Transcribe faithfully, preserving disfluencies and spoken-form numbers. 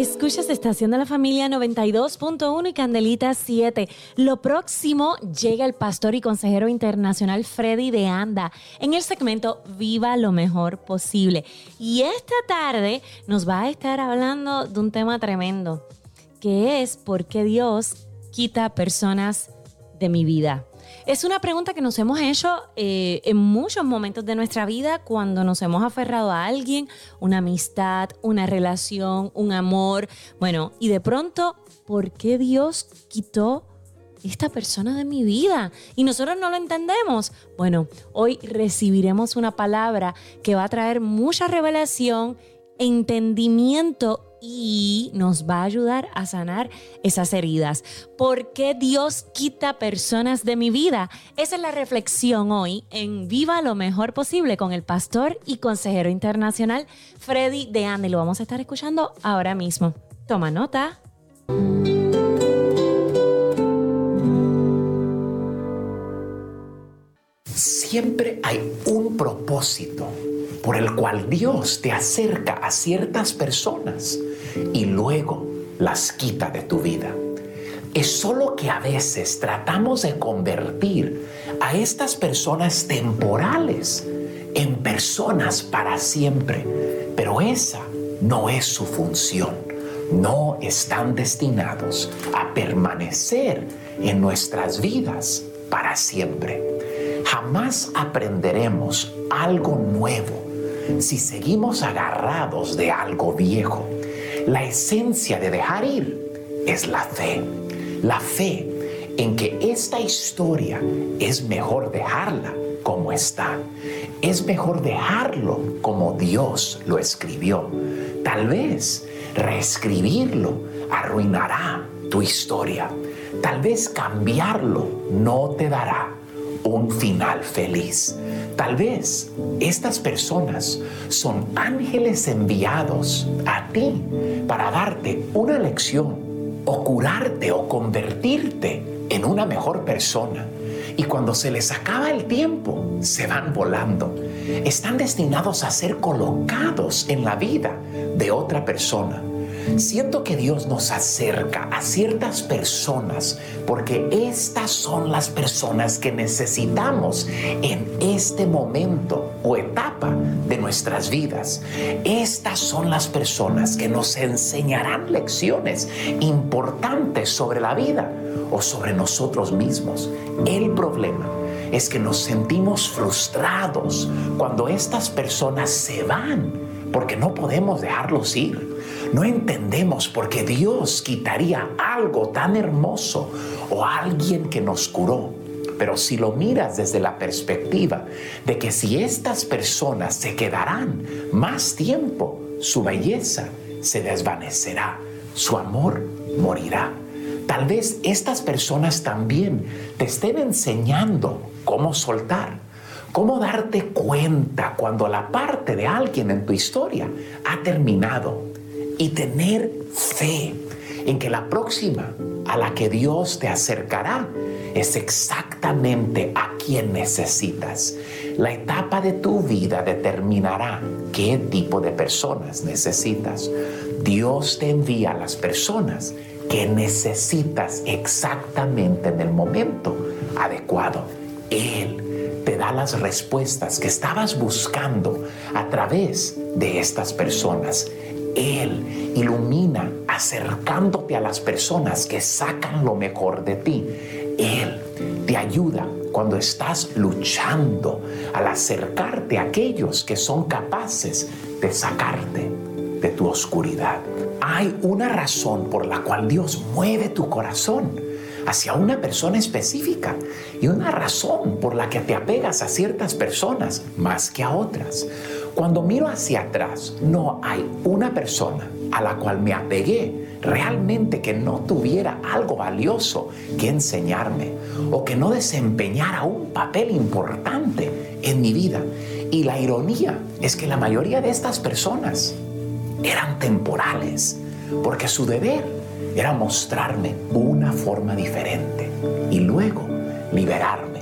Escuchas Estación de la Familia noventa y dos punto uno y Candelita siete. Lo próximo llega el pastor y consejero internacional Freddy de Anda en el segmento Viva lo mejor posible. Y esta tarde nos va a estar hablando de un tema tremendo, que es ¿por qué Dios quita personas de mi vida? Es una pregunta que nos hemos hecho eh, en muchos momentos de nuestra vida cuando nos hemos aferrado a alguien, una amistad, una relación, un amor. Bueno, y de pronto, ¿por qué Dios quitó esta persona de mi vida? Y nosotros no lo entendemos. Bueno, hoy recibiremos una palabra que va a traer mucha revelación, entendimiento y nos va a ayudar a sanar esas heridas. ¿Por qué Dios quita personas de mi vida? Esa es la reflexión hoy en Viva lo mejor posible con el pastor y consejero internacional Freddy de Anda. Y lo vamos a estar escuchando ahora mismo. Toma nota. Siempre hay un propósito por el cual Dios te acerca a ciertas personas y luego las quita de tu vida. Es solo que a veces tratamos de convertir a estas personas temporales en personas para siempre, pero esa no es su función. No están destinados a permanecer en nuestras vidas para siempre. Jamás aprenderemos algo nuevo si seguimos agarrados de algo viejo. La esencia de dejar ir es la fe. La fe en que esta historia es mejor dejarla como está. Es mejor dejarlo como Dios lo escribió. Tal vez reescribirlo arruinará tu historia. Tal vez cambiarlo no te dará un final feliz. Tal vez estas personas son ángeles enviados a ti para darte una lección o curarte o convertirte en una mejor persona. Y cuando se les acaba el tiempo, se van volando. Están destinados a ser colocados en la vida de otra persona. Siento que Dios nos acerca a ciertas personas porque estas son las personas que necesitamos en este momento o etapa de nuestras vidas. Estas son las personas que nos enseñarán lecciones importantes sobre la vida o sobre nosotros mismos. El problema es que nos sentimos frustrados cuando estas personas se van porque no podemos dejarlos ir. No entendemos por qué Dios quitaría algo tan hermoso o alguien que nos curó. Pero si lo miras desde la perspectiva de que si estas personas se quedarán más tiempo, su belleza se desvanecerá, su amor morirá. Tal vez estas personas también te estén enseñando cómo soltar, cómo darte cuenta cuando la parte de alguien en tu historia ha terminado y tener fe en que la próxima a la que Dios te acercará es exactamente a quien necesitas. La etapa de tu vida determinará qué tipo de personas necesitas. Dios te envía a las personas que necesitas exactamente en el momento adecuado. Él te da las respuestas que estabas buscando a través de estas personas. Él ilumina acercándote a las personas que sacan lo mejor de ti. Él te ayuda cuando estás luchando al acercarte a aquellos que son capaces de sacarte de tu oscuridad. Hay una razón por la cual Dios mueve tu corazón hacia una persona específica y una razón por la que te apegas a ciertas personas más que a otras. Cuando miro hacia atrás, no hay una persona a la cual me apegué realmente que no tuviera algo valioso que enseñarme o que no desempeñara un papel importante en mi vida. Y la ironía es que la mayoría de estas personas eran temporales, porque su deber era mostrarme una forma diferente y luego liberarme